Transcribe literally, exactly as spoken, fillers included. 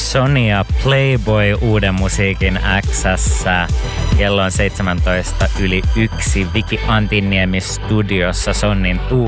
Sonia Playboy uuden musiikin X:ssä. Kello on seitsemäntoista yli yksi Viki Antiniemi studiossa Sonnin